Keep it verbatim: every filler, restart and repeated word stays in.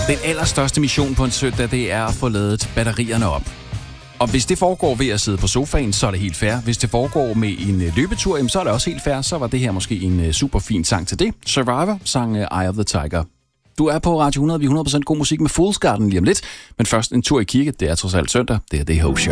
Den allerstørste mission på en søndag, det er at få ladet batterierne op. Og hvis det foregår ved at sidde på sofaen, så er det helt fair. Hvis det foregår med en løbetur, jamen, så er det også helt fair. Så var det her måske en super fin sang til det. Survivor sang Eye of the Tiger. Du er på Radio hundrede, vi er hundrede procent god musik med Fool's Garden lige om lidt. Men først en tur i kirke, det er trods alt søndag. Det er det Ho Show.